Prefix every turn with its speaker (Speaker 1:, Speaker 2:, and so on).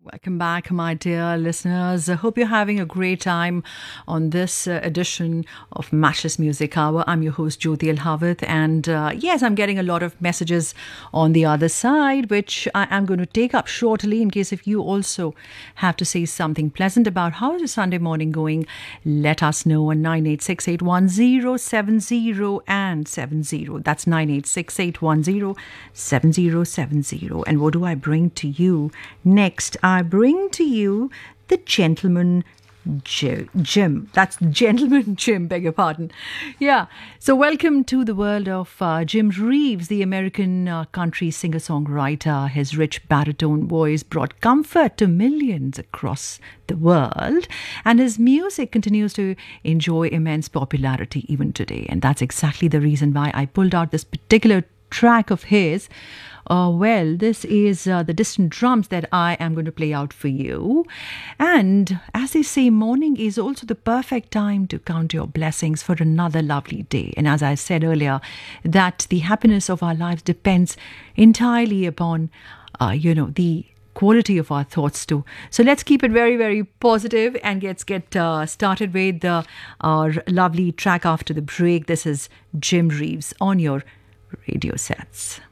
Speaker 1: Welcome back, my dear listeners. I hope you're having a great time on this edition of Matchless Music Hour. I'm your host, Jyoti Alhavith, and yes, I'm getting a lot of messages on the other side, which I am going to take up shortly in case if you also have to say something pleasant about how is your Sunday morning going. Let us know on 98681070 and 70. That's 9868107070. And what do I bring to you next? I bring to you the Gentleman Jim. That's Gentleman Jim, beg your pardon. Yeah. So welcome to the world of Jim Reeves, the American country singer-songwriter. His rich baritone voice brought comfort to millions across the world, and his music continues to enjoy immense popularity even today. And that's exactly the reason why I pulled out this particular track of his. This is the distant drums that I am going to play out for you. And as they say, morning is also the perfect time to count your blessings for another lovely day. And as I said earlier, that the happiness of our lives depends entirely upon, the quality of our thoughts too. So let's keep it very, very positive and let's get started with our lovely track after the break. This is Jim Reeves on your radio sets.